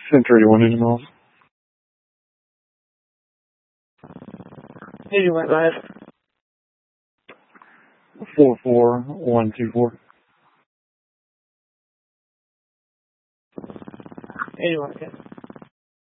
Center 81 engine miles. 81, go ahead. 44124. 81, okay.